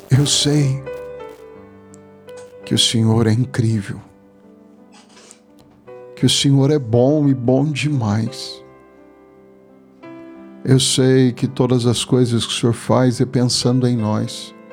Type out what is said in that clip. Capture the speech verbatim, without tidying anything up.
Eu sei que o Senhor é incrível, que o Senhor é bom e bom demais. Eu sei que todas as coisas que o Senhor faz é pensando em nós.